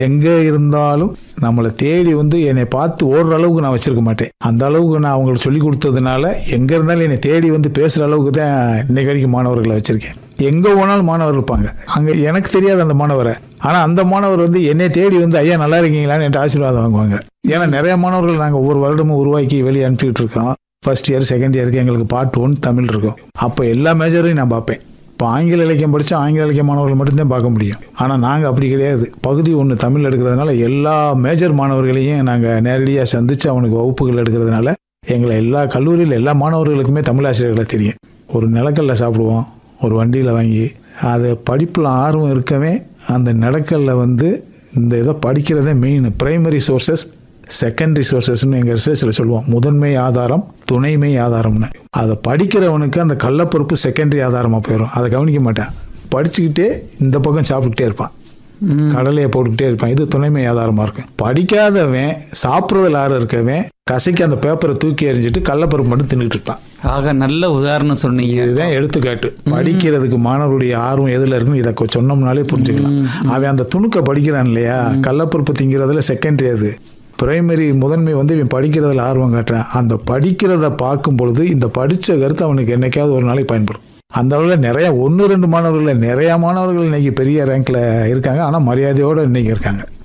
எங்கே இருந்தாலும் நம்மளை தேடி என்னை பார்த்து ஓடுற அளவுக்கு நான் வச்சிருக்க மாட்டேன். அந்த அளவுக்கு நான் அவங்களுக்கு சொல்லி கொடுத்ததுனால எங்கே இருந்தாலும் என்னை தேடி பேசுகிற அளவுக்கு தான் இன்னைக்கு வரைக்கும் மாணவர்களை வச்சுருக்கேன். எங்கே போனாலும் மாணவர் இருப்பாங்க. அங்கே எனக்கு தெரியாது அந்த மாணவரை, ஆனால் அந்த மாணவர் என்னை தேடி ஐயா நல்லா இருக்கீங்களான்னு என்கிட்ட ஆசீர்வாதம் வாங்குவாங்க. ஏன்னா நிறைய மாணவர்கள் நாங்கள் ஒவ்வொரு வருடமும் உருவாக்கி வெளியே அனுப்பிக்கிட்டு இருக்கோம். ஃபர்ஸ்ட் இயர் செகண்ட் இயருக்கு எங்களுக்கு பார்ட் 1 தமிழ் இருக்கும். அப்போ எல்லா மேஜரையும் நான் பார்ப்பேன். இப்போ ஆங்கில இலக்கியம் படித்தா ஆங்கில இலக்கிய மாணவர்கள் மட்டும்தான் பார்க்க முடியும். ஆனால் நாங்கள் அப்படி கிடையாது. பகுதி 1 தமிழ் எடுக்கிறதுனால எல்லா மேஜர் மாணவர்களையும் நாங்கள் நேரடியாக சந்தித்து அவனுக்கு வகுப்புகள் எடுக்கிறதுனால எங்களை எல்லா கல்லூரியில் எல்லா மாணவர்களுக்குமே தமிழ் ஆசிரியர்களை தெரியும். ஒரு நிலக்கல்ல சாப்பிடுவோம், ஒரு வண்டியில் வாங்கி அது படிப்பில் ஆர்வம் இருக்கவே அந்த நிலக்கல்ல இந்த இதை படிக்கிறதே மெயின். பிரைமரி சோர்சஸ், செகண்டரி சோர்சஸ்ன்னு எங்கள் ரிசர்ச்சில் சொல்லுவோம். முதன்மை ஆதாரம், துணைமை ஆதாரம்னு. அதை படிக்கிறவனுக்கு அந்த கள்ளப்பருப்பு செகண்டரி ஆதாரமாக போயிடும். அதை கவனிக்க மாட்டேன். படிச்சுக்கிட்டே இந்த பக்கம் சாப்பிட்டுக்கிட்டே இருப்பான், கடலையை போட்டுக்கிட்டே இருப்பான். இது துணைமை ஆதாரமாக இருக்கும். படிக்காதவன் சாப்பிட்றதுல ஆர்வம் இருக்கவன் கசைக்கு அந்த பேப்பரை தூக்கி எறிஞ்சிட்டு கள்ளப்பருப்பு மட்டும் தின்னுட்டு இருப்பான். ஆக நல்ல உதாரணம் சொன்னீங்க. இதுதான் எடுத்துக்காட்டு. படிக்கிறதுக்கு மாணவருடைய ஆர்வம் எதில் இருக்குன்னு இதை சொன்னோம்னாலே புரிஞ்சுக்கலாம். அவன் அந்த துணுக்க படிக்கிறான் இல்லையா, கள்ளப்பருப்பு திங்கிறதுல செகண்டரி. அது பிரைமரி, முதன்மை இவன் படிக்கிறதுல ஆர்வம் காட்டுறான். அந்த படிக்கிறத பார்க்கும் பொழுது இந்த படித்த கருத்து அவனுக்கு என்னைக்காவது ஒரு நாளைக்கு பயன்படும். அந்த அளவில் நிறையா 1-2 மாணவர்கள், நிறையா மாணவர்கள் இன்னைக்கு பெரிய ரேங்க்ல இருக்காங்க. ஆனால் மரியாதையோடு இன்னைக்கு இருக்காங்க.